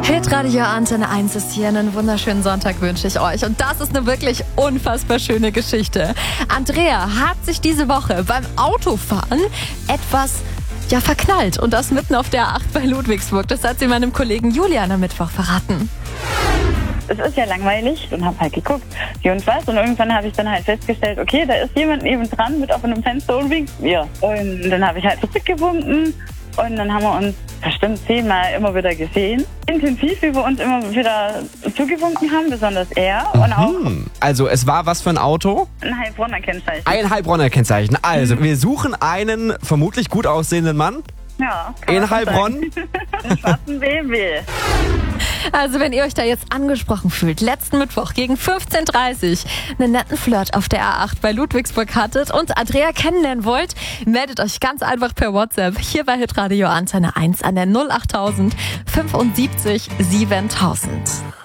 Hitradio Antenne 1 ist hier. Einen wunderschönen Sonntag wünsche ich euch. Und das ist eine wirklich unfassbar schöne Geschichte. Andrea hat sich diese Woche beim Autofahren etwas verknallt. Und das mitten auf der A8 bei Ludwigsburg. Das hat sie meinem Kollegen Julian am Mittwoch verraten. Es ist ja langweilig und habe halt geguckt, wie und was. Und irgendwann habe ich dann halt festgestellt, okay, da ist jemand neben dran mit offenem Fenster und winkt mir. Und dann habe ich halt zurückgewunken und dann haben wir uns bestimmt 10-mal immer wieder gesehen. Intensiv, wie wir uns immer wieder zugewunken haben, besonders er. Und auch Also es war was für ein Auto? ein Heilbronner Kennzeichen. Ein Heilbronner Kennzeichen. Also wir suchen einen vermutlich gut aussehenden Mann Ja, kann in man so Heilbronn. sagen. Einen schwarzen BMW. Also wenn ihr euch da jetzt angesprochen fühlt, letzten Mittwoch gegen 15:30 Uhr einen netten Flirt auf der A8 bei Ludwigsburg hattet und Andrea kennenlernen wollt, meldet euch ganz einfach per WhatsApp hier bei Hitradio Antenne 1 an der 08000 75 7000.